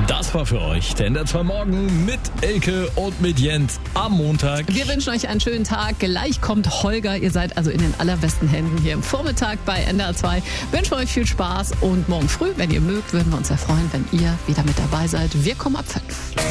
Das war für euch der NDR 2 Morgen mit Elke und mit Jens am Montag. Wir wünschen euch einen schönen Tag. Gleich kommt Holger. Ihr seid also in den allerbesten Händen hier im Vormittag bei NDR 2. Wünschen euch viel Spaß und morgen früh, wenn ihr mögt, würden wir uns sehr freuen, wenn ihr wieder mit dabei seid. Wir kommen ab 5.